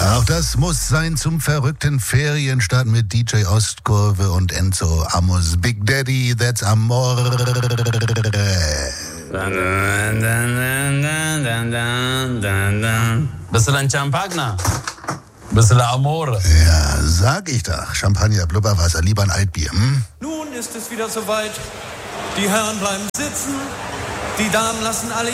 Auch das muss sein zum verrückten Ferienstart mit DJ Ostkurve und Enzo Amos. Big Daddy, that's Amore. Bist du ein Champagner? Bist du Amore? Ja, sag ich doch. Champagner, Blubberwasser, lieber ein Altbier. Nun ist es wieder soweit. Die Herren bleiben sitzen, die Damen lassen alle